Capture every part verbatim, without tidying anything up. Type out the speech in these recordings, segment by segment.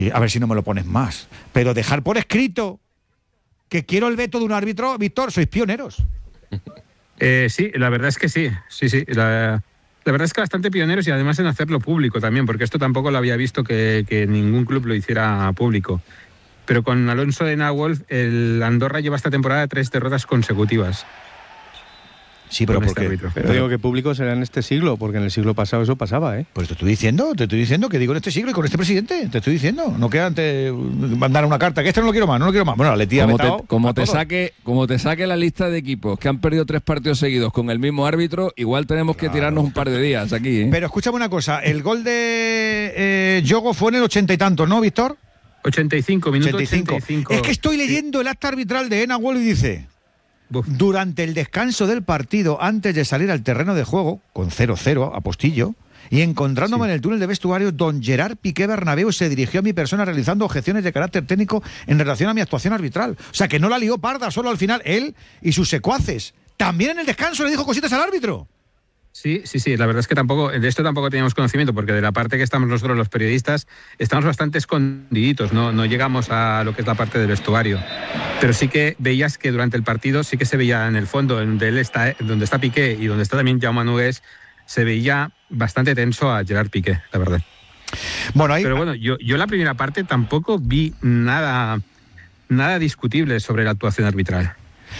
A ver si no me lo pones más. Pero dejar por escrito que quiero el veto de un árbitro, Víctor, sois pioneros. Eh, sí, la verdad es que sí, sí, sí. La, la verdad es que bastante pioneros y además en hacerlo público también, porque esto tampoco lo había visto que, que ningún club lo hiciera público. Pero con Alonso de Nawolf, el Andorra lleva esta temporada tres derrotas consecutivas. Sí, pero porque este pero, pero digo que público será en este siglo, porque en el siglo pasado eso pasaba, ¿eh? Pues te estoy diciendo, te estoy diciendo que digo en este siglo y con este presidente, te estoy diciendo. No queda antes mandar una carta, que este no lo quiero más, no lo quiero más. Bueno, la Leti ha como vetado te, como a te todos. saque, como te saque la lista de equipos que han perdido tres partidos seguidos con el mismo árbitro, igual tenemos que claro. tirarnos un par de días aquí, ¿eh? Pero escúchame una cosa, el gol de eh, Yogo fue en el ochenta y tantos, ¿no, Víctor? ochenta y cinco, minuto ochenta y cinco. ochenta y cinco. Es que estoy leyendo el acta arbitral de Ena Wall y dice: Buf. Durante el descanso del partido, antes de salir al terreno de juego, con cero cero a postillo, y encontrándome sí. en el túnel de vestuario, don Gerard Piqué Bernabéu se dirigió a mi persona realizando objeciones de carácter técnico en relación a mi actuación arbitral. O sea, que no la lió parda, solo al final él y sus secuaces. También en el descanso le dijo cositas al árbitro. Sí, sí, sí, la verdad es que tampoco, de esto tampoco teníamos conocimiento, porque de la parte que estamos nosotros los periodistas, estamos bastante escondiditos, no, no llegamos a lo que es la parte del vestuario. Pero sí que veías que durante el partido sí que se veía en el fondo, donde él está, donde está Piqué y donde está también Jaume Nogués, se veía bastante tenso a Gerard Piqué, la verdad. Bueno, ahí... Pero bueno, yo, yo en la primera parte tampoco vi nada, nada discutible sobre la actuación arbitral.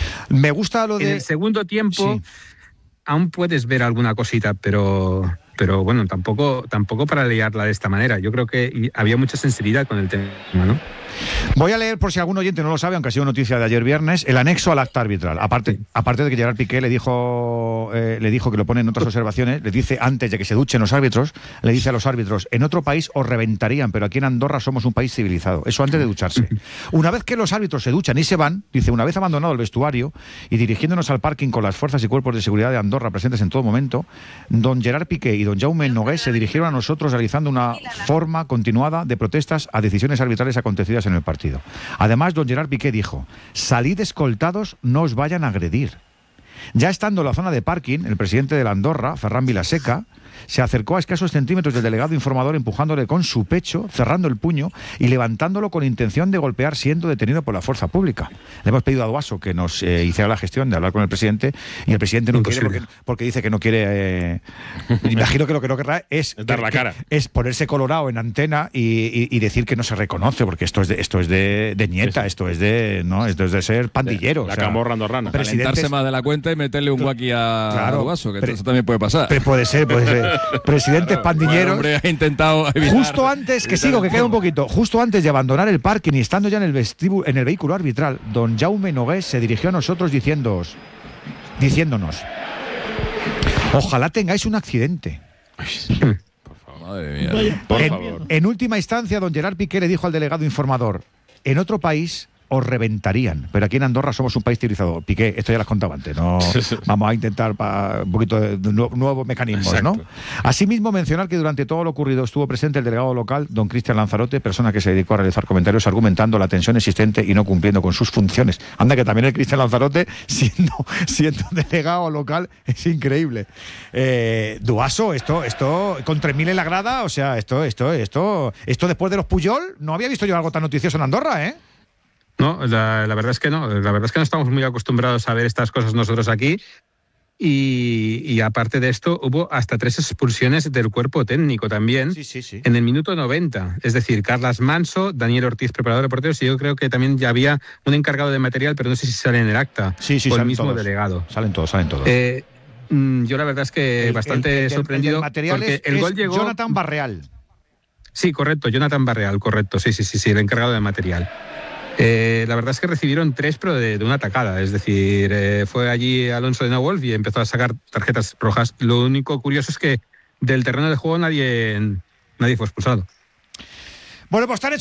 Me gusta lo de... En el segundo tiempo... Sí. Aún puedes ver alguna cosita, pero, pero bueno, tampoco, tampoco para liarla de esta manera. Yo creo que había mucha sensibilidad con el tema, ¿no? Voy a leer, por si algún oyente no lo sabe, aunque ha sido noticia de ayer viernes, el anexo al acta arbitral. Aparte, sí. aparte de que Gerard Piqué le dijo, eh, le dijo que lo pone en otras observaciones, le dice antes de que se duchen los árbitros, le dice a los árbitros: en otro país os reventarían, pero aquí en Andorra somos un país civilizado. Eso antes de ducharse. Una vez que los árbitros se duchan y se van, dice, una vez abandonado el vestuario y dirigiéndonos al parking con las fuerzas y cuerpos de seguridad de Andorra presentes en todo momento, don Gerard Piqué y don Jaume Nogués se dirigieron a nosotros realizando una forma continuada de protestas a decisiones arbitrales acontecidas en el partido. Además, don Gerard Piqué dijo: salid escoltados, no os vayan a agredir. Ya estando en la zona de parking, el presidente de la Andorra, Ferran Vilaseca, se acercó a escasos centímetros del delegado informador empujándole con su pecho, cerrando el puño y levantándolo con intención de golpear, siendo detenido por la fuerza pública. Le hemos pedido a Duaso que nos eh, hiciera la gestión de hablar con el presidente y el presidente no Imposible. quiere porque, porque dice que no quiere... Eh, imagino que lo que no querrá es, dar la cara. es ponerse colorado en antena y, y, y decir que no se reconoce, porque esto es de, esto es de, de nieta, sí, sí. esto es de no esto es de ser pandillero. La o sea, camorra andorrana. Calentarse más de la cuenta y meterle un guaki a claro, Duaso, que pero, eso también puede pasar. Pero puede ser, puede ser. Presidentes pandilleros. Bueno, hombre, ha intentado evitar, justo antes, que sigo, que queda un poquito, justo antes de abandonar el parking y estando ya en el vestíbulo, en el vehículo arbitral, don Jaume Nogués se dirigió a nosotros diciéndonos, diciéndonos: ojalá tengáis un accidente. Por favor, madre mía. Por en, favor. En última instancia, don Gerard Piqué le dijo al delegado informador: en otro país os reventarían, pero aquí en Andorra somos un país civilizado. Piqué, esto ya lo has contado antes, no vamos a intentar pa, un poquito de, de nuevos mecanismos, Exacto. ¿no? Asimismo, mencionar que durante todo lo ocurrido estuvo presente el delegado local, don Cristian Lanzarote, persona que se dedicó a realizar comentarios argumentando la tensión existente y no cumpliendo con sus funciones. Anda, que también el Cristian Lanzarote, siendo, siendo delegado local, es increíble. Eh, Duaso, esto, esto, con tres mil en la grada, o sea, esto, esto, esto, esto después de los Puyol, no había visto yo algo tan noticioso en Andorra, ¿eh? No, la, la verdad es que no. La verdad es que no estamos muy acostumbrados a ver estas cosas nosotros aquí. Y, y aparte de esto, hubo hasta tres expulsiones del cuerpo técnico también sí, sí, sí. en el minuto noventa. Es decir, Carlas Manso, Daniel Ortiz, preparador de porteros, y yo creo que también ya había un encargado de material, pero no sé si sale en el acta. Sí, sí, o salen el mismo todos. delegado. Salen todos, salen todos. Eh, yo la verdad es que el, el, bastante el, sorprendido. El material porque es, el gol es llegó. Jonathan Barreal. Sí, correcto, Jonathan Barreal, correcto. Sí, sí, sí, sí, el encargado de material. Eh, la verdad es que recibieron tres, pero de, de una tacada. Es decir, eh, fue allí Alonso de Nawolf y empezó a sacar tarjetas rojas. Lo único curioso es que del terreno de juego nadie, nadie fue expulsado. Bueno, pues están